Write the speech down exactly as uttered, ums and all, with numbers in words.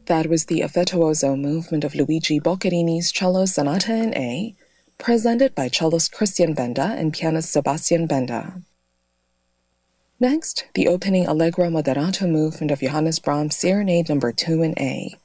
That was the Affettuoso movement of Luigi Boccherini's Cello Sonata in A, presented by cellist Christian Benda and pianist Sebastian Benda. Next, the opening Allegro Moderato movement of Johannes Brahms' Serenade number two in A,